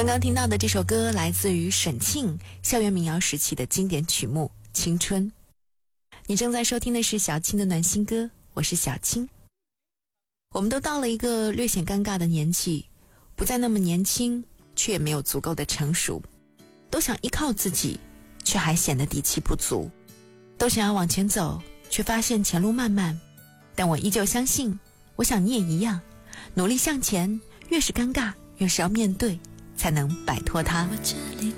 刚刚听到的这首歌来自于沈庆校园民谣时期的经典曲目《青春》。你正在收听的是小青的暖心歌，我是小青。我们都到了一个略显尴尬的年纪，不再那么年轻，却也没有足够的成熟，都想依靠自己，却还显得底气不足，都想要往前走，却发现前路漫漫。但我依旧相信，我想你也一样，努力向前，越是尴尬，越是要面对，才能摆脱它。